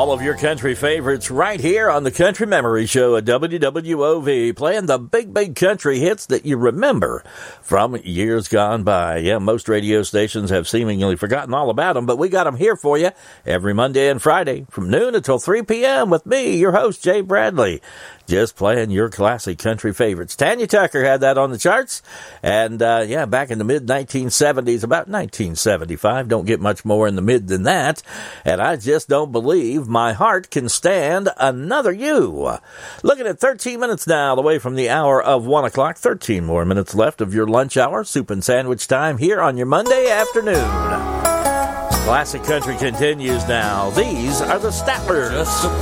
all of your country favorites right here on the Country Memory Show at WWOV, playing the big country hits that you remember from years gone by. Yeah, most radio stations have seemingly forgotten all about them, but we got them here for you every Monday and Friday from noon until 3 p.m. with me, your host, Jay Bradley. Just playing your classic country favorites. Tanya Tucker had that on the charts. And, back in the mid-1970s, about 1975. Don't get much more in the mid than that. And I just don't believe my heart can stand another you. Looking at 13 minutes now, away from the hour of 1 o'clock. 13 more minutes left of your lunch hour. Soup and sandwich time here on your Monday afternoon. Classic country continues now. These are the Statlers.